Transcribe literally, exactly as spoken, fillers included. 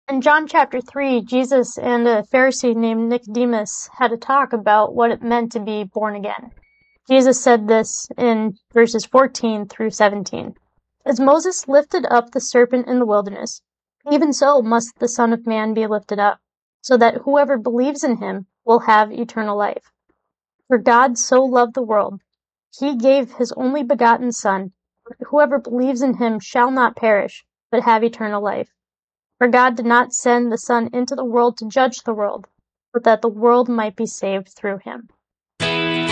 In John chapter three, Jesus and a Pharisee named Nicodemus had a talk about what it meant to be born again. Jesus said this in verses fourteen through seventeen. As Moses lifted up the serpent in the wilderness, even so must the Son of Man be lifted up, so that whoever believes in him will have eternal life. For God so loved the world, he gave his only begotten Son, that whoever believes in him shall not perish, but have eternal life. For God did not send the Son into the world to judge the world, but that the world might be saved through him.